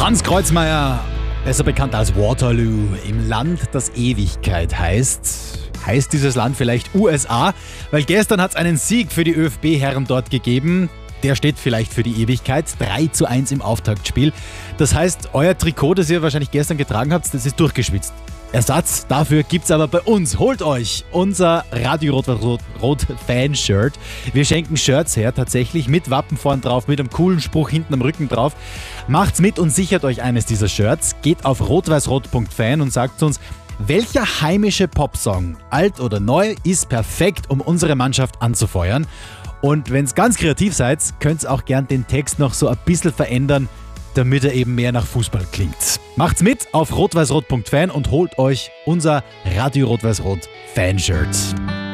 Hans Kreuzmeier, besser bekannt als Waterloo, im Land, das Ewigkeit heißt. Heißt dieses Land vielleicht USA? Weil gestern hat es einen Sieg für die ÖFB-Herren dort gegeben. Der steht vielleicht für die Ewigkeit. 3:1 im Auftaktspiel. Das heißt, euer Trikot, das ihr wahrscheinlich gestern getragen habt, das ist durchgeschwitzt. Ersatz dafür gibt's aber bei uns. Holt euch unser Radio Rot Fan-Shirt. Wir schenken Shirts her, tatsächlich mit Wappen vorn drauf, mit einem coolen Spruch hinten am Rücken drauf. Macht's mit und sichert euch eines dieser Shirts. Geht auf rot-weiß-rot.fan und sagt uns, welcher heimische Popsong, alt oder neu, ist perfekt, um unsere Mannschaft anzufeuern. Und wenn's ganz kreativ seid, könnt's auch gern den Text noch so ein bisschen verändern, damit er eben mehr nach Fußball klingt. Macht's mit auf rot-weiß-rot.fan und holt euch unser Radio Rot-Weiß-Rot Fanshirt.